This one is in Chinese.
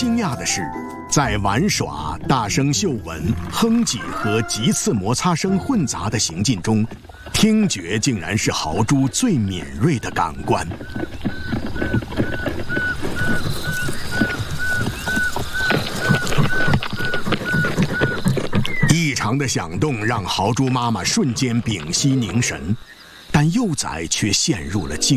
惊讶的是，在玩耍、大声嗅闻、哼唧和几次摩擦声混杂的行进中，听觉竟然是豪猪最敏锐的感官。异常的响动让豪猪妈妈瞬间屏息凝神，但幼崽却陷入了静